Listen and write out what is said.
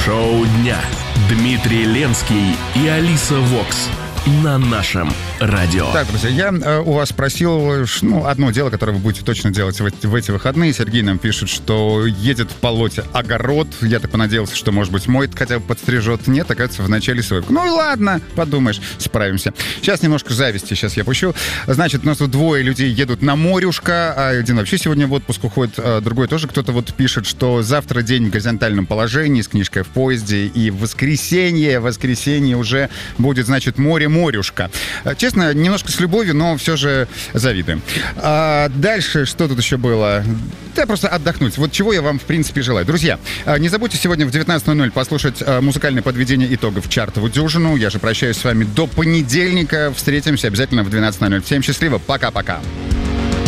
Шоу дня. Дмитрий Ленский и Алиса Вокс на нашем радио. Так, друзья, я у вас просил, одно дело, которое вы будете точно делать в эти выходные. Сергей нам пишет, что едет в Полоте огород. Я так понадеялся, что, может быть, мой хотя бы подстрижет. Нет, оказывается, в начале свой. Ну и ладно, подумаешь, справимся. Сейчас немножко зависти, сейчас я пущу. Значит, у нас тут двое людей едут на морюшко, а один вообще сегодня в отпуск уходит, а другой тоже кто-то вот пишет, что завтра день в горизонтальном положении с книжкой в поезде, и в воскресенье уже будет, значит, морюшка. Честно, немножко с любовью, но все же завидуем. А дальше, что тут еще было? Да, просто отдохнуть. Вот чего я вам, в принципе, желаю. Друзья, не забудьте сегодня в 19:00 послушать музыкальное подведение итогов чартовую дюжину. Я же прощаюсь с вами до понедельника. Встретимся обязательно в 12:00. Всем счастливо. Пока-пока.